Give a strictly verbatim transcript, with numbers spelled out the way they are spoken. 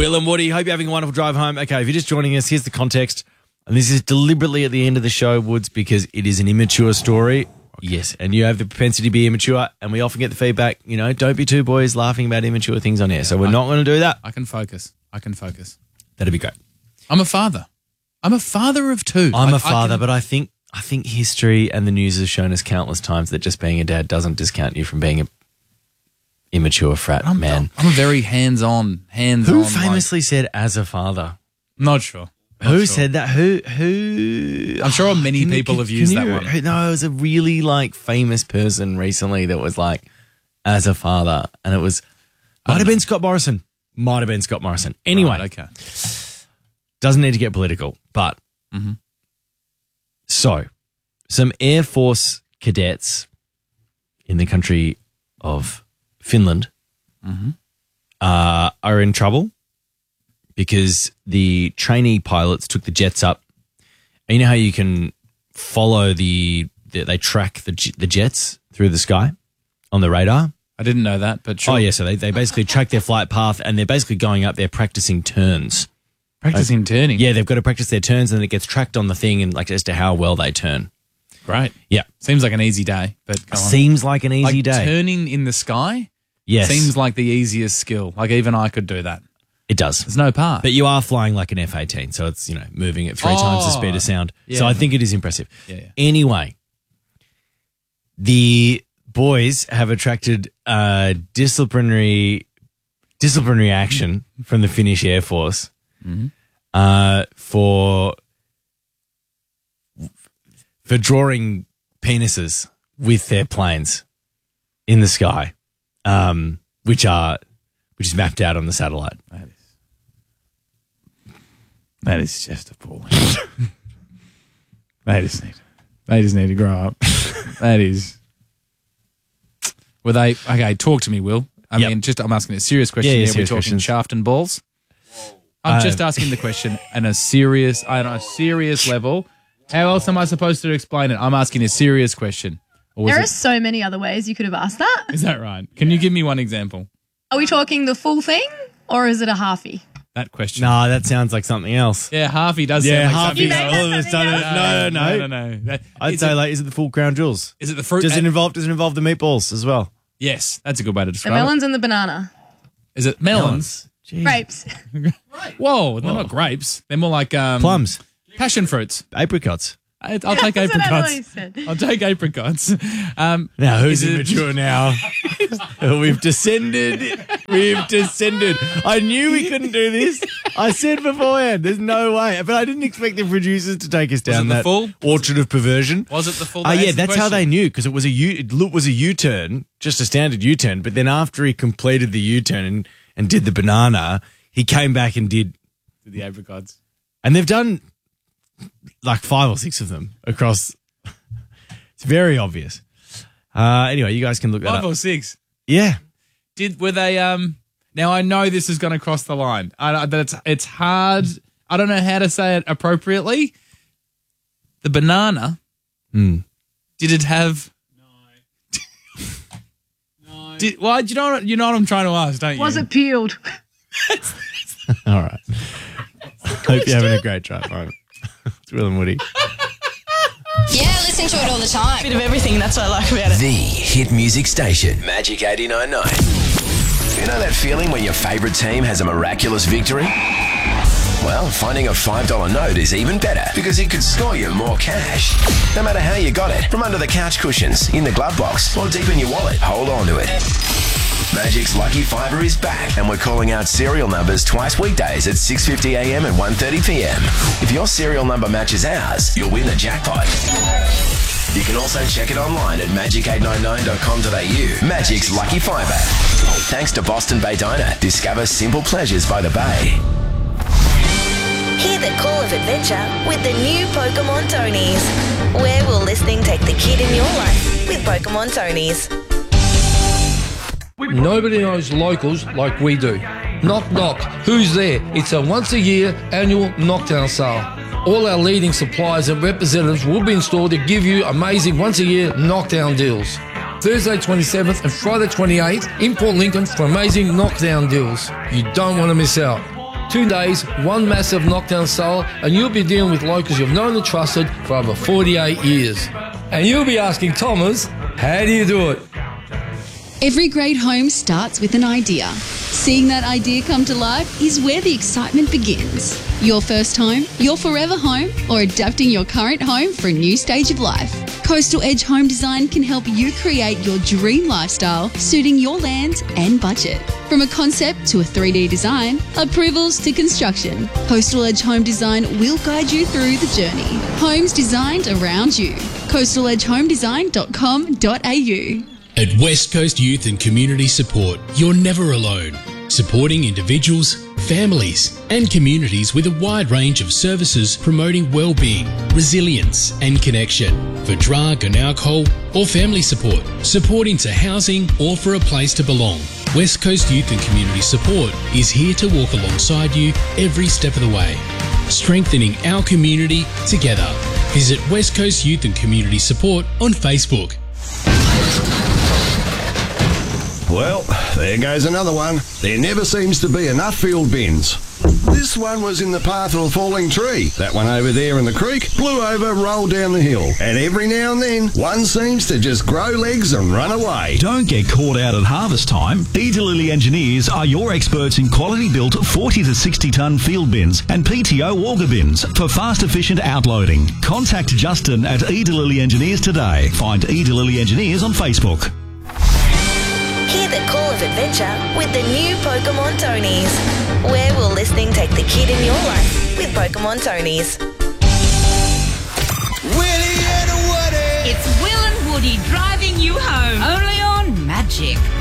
Will and Woody, hope you're having a wonderful drive home. Okay, if you're just joining us, here's the context. And this is deliberately at the end of the show, Woods, because it is an immature story. Okay. Yes, and you have the propensity to be immature, and we often get the feedback, you know, don't be two boys laughing about immature things on air. So we're I, not going to do that. I can focus. I can focus. That'd be great. I'm a father. I'm a father of two. I'm I, a father, I can, but I think I think history and the news has shown us countless times that just being a dad doesn't discount you from being a immature frat I'm, man. I'm a very hands-on, hands-on. Who famously like, said as a father? Not sure. Not who sure. said that? Who? Who? I'm sure many can, people can, have used that you, one. No, it was a really like famous person recently that was like as a father, and it was might have been Scott Morrison. Might have been Scott Morrison. Anyway, right, okay. Doesn't need to get political, but mm-hmm. so some Air Force cadets in the country of Finland mm-hmm. uh, are in trouble because the trainee pilots took the jets up. And you know how you can follow the, the they track the the jets through the sky on the radar? I didn't know that, but sure. Oh, yeah, so they, they basically track their flight path and they're basically going up there practicing turns. Practicing like, turning? Yeah, they've got to practice their turns and it gets tracked on the thing and like as to how well they turn. Great. Yeah. Seems like an easy day, but go on. Seems like an easy like day. Turning in the sky? Yes. Seems like the easiest skill. Like even I could do that. It does. There's no part. But you are flying like an F eighteen, so it's, you know, moving at three oh, times the speed of sound. Yeah. So I think it is impressive. Yeah, yeah. Anyway, the boys have attracted uh, disciplinary disciplinary action from the Finnish Air Force mm-hmm. uh, for for drawing penises with their planes in the sky, um, which are which is mapped out on the satellite. That is, that is just appalling. They just need, they just need to grow up. That is. Were they okay? Talk to me, Will. I yep. mean, just I'm asking a serious question. Yeah, yeah, here. serious We're talking questions. shaft and balls. I'm Uh, just asking the question on a serious, on a serious level. How else am I supposed to explain it? I'm asking a serious question. Or was There it- are so many other ways you could have asked that. Is that right? Can you give me one example? Are we talking the full thing or is it a halfie? That question. Nah, that sounds like something else. Yeah, halfie does Yeah, sound like halfie. something You else. made All of a that sudden, something no, no, no, no, no. That- I'd is say it, like, is it the full crown jewels? is it the fruit? Does it uh, involve? Does it involve the meatballs as well? yes, that's a good way to The describe it. melons and the banana. Is it melons? Jeez. Grapes. Whoa, they're not grapes. They're more like um, Plums, passion fruits. apricots. I, I'll take That's what I apricots. always said. I'll take apricots. Um, Now who's is it- immature now? We've descended. We've descended. I knew we couldn't do this. I said beforehand, there's no way. But I didn't expect the producers to take us down it the that full? orchard of perversion. Was it the full? Oh, that yeah, answered the that's how question? they knew because it was a U. It look was a U-turn, just a standard U-turn. But then after he completed the U-turn and, and did the banana, he came back and did, the apricots. and they've done like five or six of them across. It's very obvious. Uh, anyway, you guys can look that Five up. or six. Yeah. Did were they? Um. Now I know this is going to cross the line. I, but it's it's hard. I don't know how to say it appropriately. The banana. Hmm. Did it have? No. No. Did, well, you know what you know what I'm trying to ask, don't you? Was it peeled? All right. Hope you're having a great drive home. It's Will and Woody. Yeah, I listen to it all the time. Bit of everything, that's what I like about it. The hit music station, Magic eighty-nine point nine. You know that feeling when your favourite team has a miraculous victory? Well, finding a five dollar note is even better because it could score you more cash. No matter how you got it, from under the couch cushions, in the glove box, or deep in your wallet, hold on to it. Magic's Lucky Fiver is back, and we're calling out serial numbers twice weekdays at six fifty a m and one thirty p m. If your serial number matches ours, you'll win the jackpot. You can also check it online at magic eight nine nine dot com dot a u. Magic's Lucky Fiver. Thanks to Boston Bay Diner. Discover simple pleasures by the bay. Hear the call of adventure with the new Pokemon Tonies. Where will listening take the kid in your life with Pokemon Tonies? Nobody knows locals like we do. Knock knock, who's there? It's a once a year annual knockdown sale. All our leading suppliers and representatives will be in store to give you amazing once a year knockdown deals. Thursday twenty-seventh and Friday twenty-eighth in Port Lincoln for amazing knockdown deals. You don't want to miss out. Two days, one massive knockdown sale, and you'll be dealing with locals you've known and trusted for over forty-eight years. And you'll be asking Thomas, how do you do it? Every great home starts with an idea. Seeing that idea come to life is where the excitement begins. Your first home, your forever home, or adapting your current home for a new stage of life. Coastal Edge Home Design can help you create your dream lifestyle, suiting your land and budget. From a concept to a three D design, approvals to construction, Coastal Edge Home Design will guide you through the journey. Homes designed around you. coastal edge home design dot com dot a u. At West Coast Youth and Community Support, you're never alone. Supporting individuals, families and communities with a wide range of services promoting well-being, resilience and connection. For drug and alcohol or family support, supporting to housing or for a place to belong. West Coast Youth and Community Support is here to walk alongside you every step of the way. Strengthening our community together. Visit West Coast Youth and Community Support on Facebook. Well, there goes another one. There never seems to be enough field bins. This one was in the path of a falling tree. That one over there in the creek blew over, rolled down the hill. And every now and then, one seems to just grow legs and run away. Don't get caught out at harvest time. Edelily Engineers are your experts in quality-built forty to sixty tonne field bins and P T O auger bins for fast, efficient outloading. Contact Justin at Edelily Engineers today. Find Edelily Engineers on Facebook. Hear the call of adventure with the new Pokemon Tonys. Where will listening take the kid in your life with Pokemon Tonys? Willie and Woody! It's Will and Woody driving you home. Only on Magic